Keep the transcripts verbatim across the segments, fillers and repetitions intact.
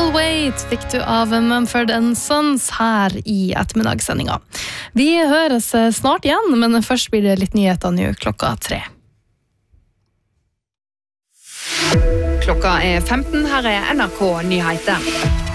Will Wait fikk du av Mumford and Sons her i ettermiddagssendinga. Vi høres snart igjen, men først blir det litt nyheter nå klokka tre. Klokka er femten, her er N R K Nyheter.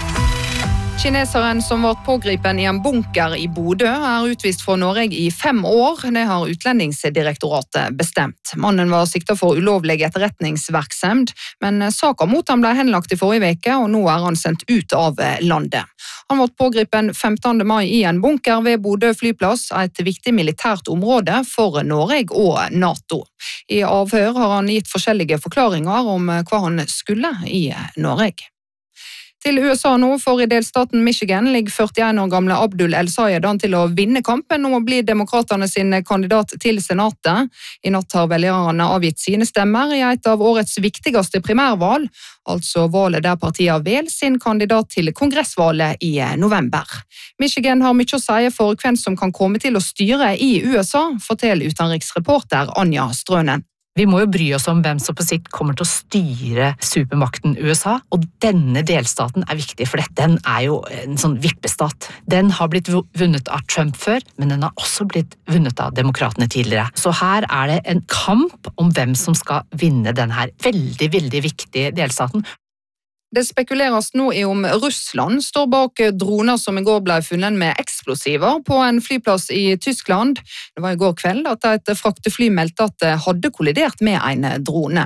Kineseren som var pågripen i en bunker i Bodø er utvist fra Norge i fem år. Det har Utlendingsdirektoratet bestemt. Mannen var siktet for ulovlig etterretningsvirksomhet, men saken mot ham ble henlagt i forrige veke, og nå er han sendt ut av landet. Han var pågripen femtende mai i en bunker ved Bodø flyplass, et viktig militært område for Norge og NATO. I avhør har han gitt forskjellige forklaringer om hva han skulle i Norge. Til U S A nå, for i delstaten Michigan ligger førtien år gamle Abdul El-Sayed an til å vinne kampen og bli demokraterne sin kandidat til senatet. I natt har velgerne avgitt sine stemmer i et av årets viktigste primærvalg, altså valget der partiet vel sin kandidat til kongressvalget i november. Michigan har mye å si for hvem som kan komme til å styre i U S A, forteller utenriksreporter Anja Strønen. Vi må jo bry oss om hvem som på sikt kommer til å styre supermakten U S A, og denne delstaten er viktig, for den er jo en sånn vippestat. Den har blitt vunnet av Trump før, men den har også blitt vunnet av demokratene tidligere. Så her er det en kamp om hvem som skal vinne denne veldig, veldig viktige delstaten. Det spekuleres nå i om Russland står bak droner som i går ble funnet med eksplosiver på en flyplass i Tyskland. Det var i går kveld at et fraktefly meldte at det hadde kollidert med en drone.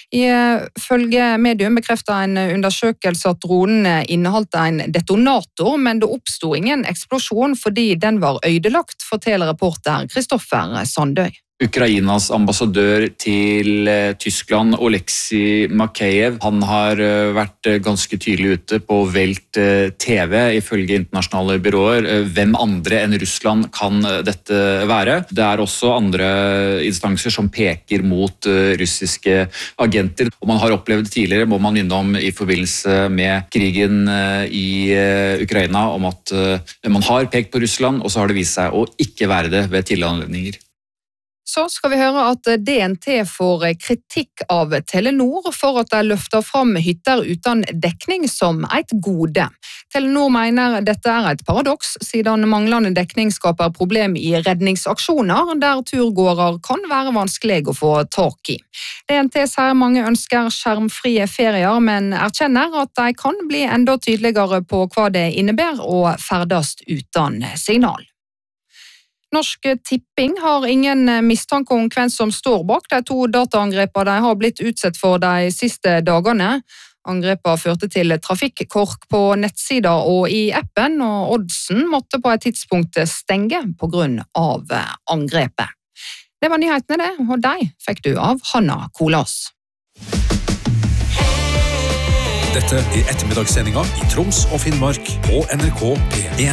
Ifølge medium bekreftet en undersøkelse at dronen inneholdt en detonator, men det oppstod ingen eksplosjon fordi den var ødelagt, forteller reporter Kristoffer Sandøy. Ukrainas ambassadør til Tyskland, Oleksij Makeyev, han har vært ganske tydelig ute på Welt T V, ifølge internasjonale byråer. Hvem andre enn Russland kan dette være? Det er også andre instanser som peker mot russiske agenter. Og man har opplevd tidligere, må man innom i forbindelse med krigen i Ukraina, om at man har pekt på Russland, og så har det vist seg å ikke være det ved tidligere anledninger. Så skal vi høre at D N T får kritikk av Telenor for at de løfter fram hytter uten dekning som et gode. Telenor mener dette er et paradoks, siden manglende dekning skaper problem i redningsaksjoner, der turgåere kan være vanskelig å få tak i. D N T sier mange ønsker skjermfrie ferier, men erkjenner at de kan bli enda tydeligere på hva det innebærer å ferdes uten signal. Norsk Tipping har ingen mistanke om hvem som står bak de to dataangrepene de har blitt utsatt for de siste dagene. Angrepene førte til trafikkork på nettsida og i appen, og oddsen måtte på et tidspunkt stenge på grunn av angrepet. Det var nyhetene det, og de fikk du av Hanna Kolas. Dette er ettermiddagssendinga i Troms og Finnmark på N R K P en.